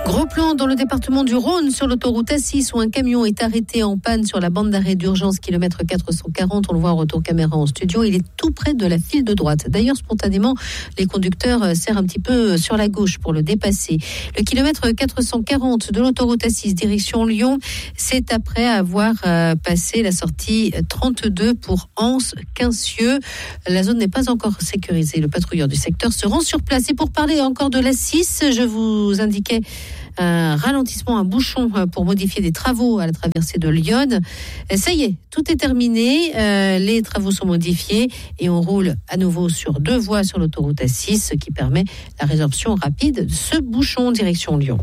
Gros plan dans le département du Rhône sur l'autoroute A6 où un camion est arrêté en panne sur la bande d'arrêt d'urgence kilomètre 440. On le voit en retour caméra en studio. Il est tout près de la file de droite. D'ailleurs, spontanément, les conducteurs serrent un petit peu sur la gauche pour le dépasser. Le kilomètre 440 de l'autoroute A6 direction Lyon, c'est après avoir passé la sortie 32 pour Anse-Quincieux. La zone n'est pas encore sécurisée. Le patrouilleur du secteur se rend sur place. Et pour parler encore de l'A6, je vous indiquais un ralentissement, un bouchon pour modifier des travaux à la traversée de Lyon. Ça y est, tout est terminé. Les travaux sont modifiés et on roule à nouveau sur 2 voies sur l'autoroute A6, ce qui permet la résorption rapide de ce bouchon direction Lyon.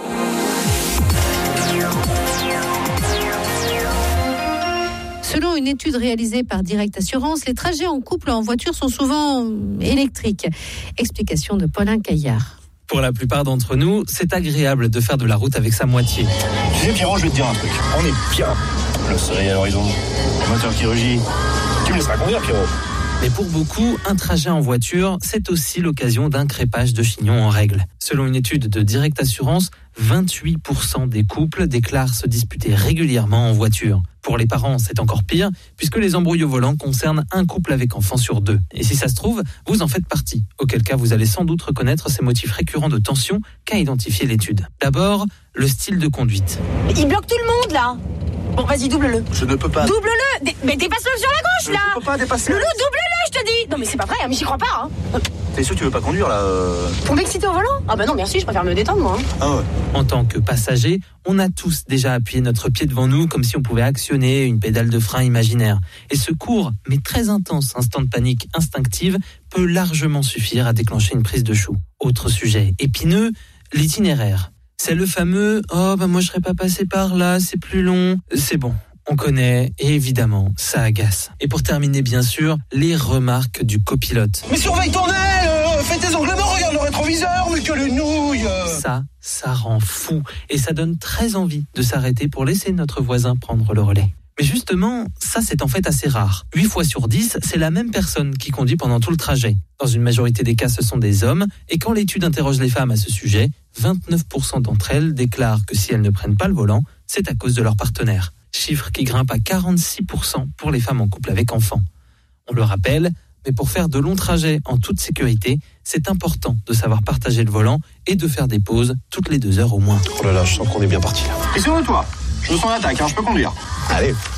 Selon une étude réalisée par Direct Assurance, les trajets en couple en voiture sont souvent électriques. Explication de Paulin Caillard. Pour la plupart d'entre nous, c'est agréable de faire de la route avec sa moitié. Tu sais, Pierrot, je vais te dire un truc. On est bien. Le soleil à l'horizon, le moteur qui rugit. Tu me laisseras conduire, Pierrot. Mais pour beaucoup, un trajet en voiture, c'est aussi l'occasion d'un crépage de chignon en règle. Selon une étude de Direct Assurance, 28% des couples déclarent se disputer régulièrement en voiture. Pour les parents, c'est encore pire, puisque les embrouilles au volant concernent un couple avec enfants sur 2. Et si ça se trouve, vous en faites partie. Auquel cas, vous allez sans doute reconnaître ces motifs récurrents de tension qu'a identifié l'étude. D'abord, le style de conduite. Il bloque tout le monde, là. Bon, vas-y, double-le. Je ne peux pas. Double-le. Mais dépasse-le sur la gauche, là. Je ne peux pas dépasser. Loulou, double-le, je te dis. Non, mais c'est pas vrai, mais j'y crois pas, hein. T'es sûr que tu veux pas conduire, là Pour m'exciter au volant? Ah bah non, merci, je préfère me détendre, moi. Ah ouais. En tant que passager, on a tous déjà appuyé notre pied devant nous comme si on pouvait actionner une pédale de frein imaginaire. Et ce court, mais très intense instant de panique instinctive peut largement suffire à déclencher une prise de chou. Autre sujet épineux, l'itinéraire. C'est le fameux « Oh, bah moi je serais pas passé par là, c'est plus long ». C'est bon, on connaît et évidemment, ça agace. Et pour terminer, bien sûr, les remarques du copilote. Mais surveille ton aile, fais tes onglements, regarde le rétroviseur, mais que le nouille. Ça rend fou et ça donne très envie de s'arrêter pour laisser notre voisin prendre le relais. Mais justement, ça c'est en fait assez rare. 8 fois sur 10, c'est la même personne qui conduit pendant tout le trajet. Dans une majorité des cas, ce sont des hommes. Et quand l'étude interroge les femmes à ce sujet, 29% d'entre elles déclarent que si elles ne prennent pas le volant, c'est à cause de leur partenaire. Chiffre qui grimpe à 46% pour les femmes en couple avec enfants. On le rappelle, mais pour faire de longs trajets en toute sécurité, c'est important de savoir partager le volant et de faire des pauses toutes les 2 heures au moins. Oh là là, je sens qu'on est bien parti là. Et sur le toit, je me sens en attaque, je peux conduire. Allez.